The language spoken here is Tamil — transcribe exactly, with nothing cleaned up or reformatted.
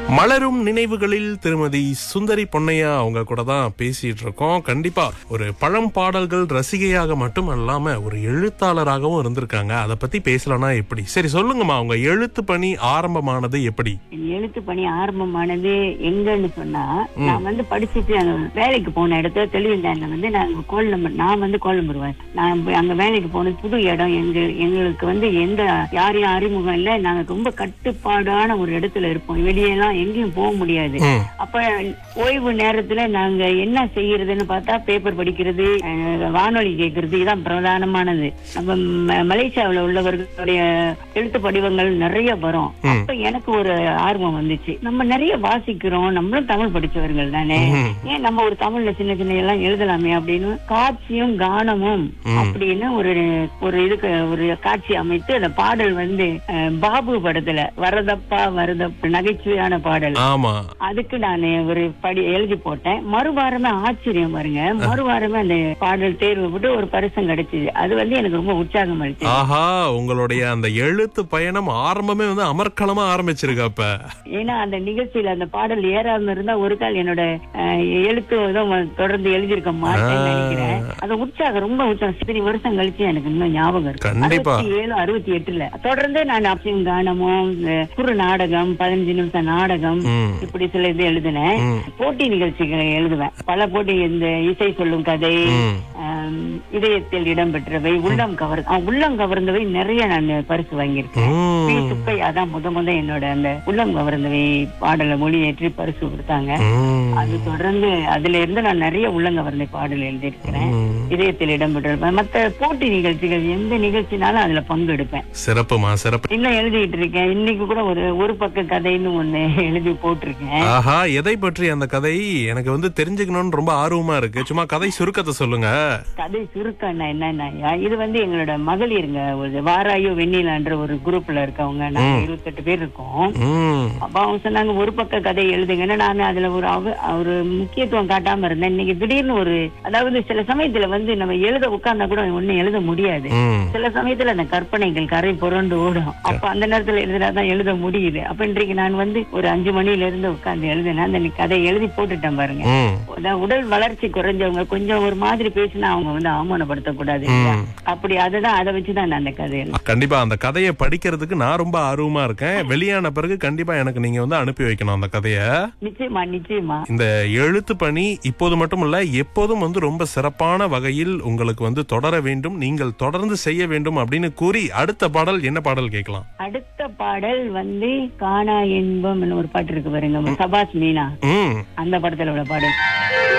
மலரும் நினைவுகளில் திருமதி சுந்தரி பொன்னையா அவங்க கூட தான் பேசிட்டு இருக்கோம். கண்டிப்பா ஒரு பழம் பாடல்கள் ரசிகையாக மட்டும் அல்லாம ஒரு எழுத்தாளராகவும் இருந்திருக்காங்க. அதை பத்தி பேசலனா எப்படி? சரி சொல்லுங்கம்மா, உங்க எழுத்து பணி ஆரம்பமானது எப்படி? எழுத்து பணி ஆரம்பமானது எங்கன்னு சொன்னா, நான் வந்து படிச்சுட்டு அங்க வேலைக்கு போன இடத்துல தெளிவுண்டாண்ட வந்து நான் கோல் நம்பர் நான் வந்து கோல் நம்பர் நான் அங்க வேலைக்கு போனது புது இடம். எங்க எங்களுக்கு வந்து எந்த யாரையும் அறிமுகம் இல்ல. நாங்க ரொம்ப கட்டுப்பாடான ஒரு இடத்துல இருப்போம். வெளியெல்லாம் எங்கேயும் போக முடியாது. அப்ப ஓய்வு நேரத்துல நாங்க என்ன செய்யறதுன்னு பார்த்தா பேப்பர் படிக்கிறது, வானொலி கேட்கறது, இதான் பிரதானமானது. நம்ம மலேசியாவில் உள்ளவர்களுடைய எழுத்து படிவங்கள் நிறைய வரும். அப்ப எனக்கு ஒரு ஆர்வம் வந்துச்சு. நம்ம நிறைய வாசிக்கிறோம், நம்மளும் தமிழ் படிச்சவர்கள் தானே, ஏன் நம்ம ஒரு தமிழ்ல சின்ன சின்ன எல்லாம் எழுதலாமே அப்படின்னு காட்சியும் கானமும் அப்படின்னு ஒரு ஒரு இதுக்கு ஒரு காட்சி அமைத்து அந்த பாடல் வந்து பாபு படத்துல வரதப்பா வரதப்பா நகைச்சுவையான பாடல். ஆமா, அதுக்கு நான் ஒரு படி எழுதி போட்டேன். மறுவாரமே ஆச்சரியம் பாருங்க, மறுவாரமே அந்த பாடல் தேர்வு போட்டு ஒரு பரிசம் கிடைச்சது. அது வந்து எனக்கு ரொம்ப உற்சாகம் அளிச்சது. ஆஹா, உங்களுடைய அந்த எழுத்து பயணம் ஆரம்பமே வந்து அமர்க்களமா ஆரம்பிச்சிருக்கு. அப்ப ஏன்னா அந்த நிகழ்ச்சியில அந்த பாடல் ஏறாம இருந்தா ஒரு கால் என்னோட எழுத்து தொடர்ந்து எழுதியிருக்க மாட்டேன்னு நினைக்கிறேன். அந்த உற்சாகம் ரொம்ப உற்சாகம் இத்தனை வருஷம் கழிச்சு எனக்கு இன்னும் ஞாபகம் இருக்கு. அறுபத்தி ஏழு அறுபத்தி எட்டுல தொடர்ந்து நான் அப்பயும் கானமும் குறு நாடகம், பதினஞ்சு நிமிஷம் நாடகம், இப்படி சில இது எழுதினேன். போட்டி நிகழ்ச்சிகளை எழுதுவேன். பல போட்டி, இந்த இசை சொல்லும் கதை, இதயத்தில் இடம்பெற்றவை, உள்ளம் கவர் உள்ளம் கவர்ந்தவை நிறைய நான் பரிசு வாங்கியிருக்கேன். அதான் முத முத என்னோட அந்த உள்ளம் கவர்ந்தவை பாடலை மொழியேற்றி பரிசு கொடுத்தாங்க. அது தொடர்ந்து அதுல இருந்து நான் நிறைய உள்ளம் கவர்ந்த பாடல் எழுதியிருக்கிறேன். இதயத்தில் இடம்பெற்ற மற்ற போட்டி நிகழ்ச்சிகள் எந்த நிகழ்ச்சினாலும் அதுல பங்கெடுப்பேன். சிறப்புமா, சிறப்பு. இன்னும் எழுதிட்டு இருக்கேன். இன்னைக்கு கூட ஒரு ஒரு பக்க கதைன்னு ஒண்ணு எழுதி போட்டிருக்கேன். ஆஹா, எதை பற்றி அந்த கதை? எனக்கு வந்து தெரிஞ்சுக்கணும்னு ரொம்ப ஆர்வமா இருக்கு. சும்மா கதை சுருக்கத்தை சொல்லுங்க. கதை சுருக்கம்னா என்னன்னா, இது வந்து எங்களோட மகளிருங்க, ஒரு வாராயோ வெண்ணிலான்ற ஒரு குரூப்ல இருக்கவங்க, நாங்க இருபத்தி எட்டு பேர் இருக்கோம். அப்ப அவங்க சொன்னாங்க ஒரு பக்க கதை எழுதுங்கன்னா, நான் அதுல ஒரு ஒரு முக்கியத்துவம் காட்டாம இருந்தேன். இன்னைக்கு திடீர்னு ஒரு, அதாவது சில சமயத்துல வந்து நம்ம எழுத உட்கார்ந்தா கூட ஒன்னும் எழுத முடியாது. சில சமயத்துல அந்த கற்பனைகள் கரை புரண்டு ஓடும். அப்ப அந்த நேரத்துல எழுதுனாதான் எழுத முடியுது. அப்ப இன்றைக்கு நான் வந்து ஒரு அஞ்சு மணில இருந்து உட்கார்ந்து எழுதுனேன். அந்த கதை எழுதி போட்டுட்டேன் பாருங்க. உடல் வளர்ச்சி குறைஞ்சவங்க கொஞ்சம் ஒரு மாதிரி பேசினா அவங்க வந்து அவமானப்படுத்த கூடாது. அப்படி அதுதான், அதை வச்சுதான் நான் அந்த கதை எழுதுறேன். கண்டிப்பா அந்த கதையை படிக்கிறதுக்கு நான் ரொம்ப ஆர்வமா இருக்கேன். வெளியான பிறகு கண்டிப்பா எனக்கு நீங்க வந்து அனுப்பி வைக்கணும் அந்த கதைய. நிச்சயமா நிச்சயமா. இந்த எழுத்து பணி இப்போது மட்டும் இல்ல, எப்போதும் வந்து ரொம்ப சிறப்பான வகையில் உங்களுக்கு வந்து தொடர வேண்டும், நீங்கள் தொடர்ந்து செய்ய வேண்டும் அப்படின்னு கூறி அடுத்த பாடல் என்ன பாடல் கேட்கலாம்? அடுத்த பாடல் வந்து காணா இன்பம் ஒரு பாட்டு இருக்கு பாருங்க, சபாஸ் மீனா, அந்த படத்துல உள்ள பாடல்.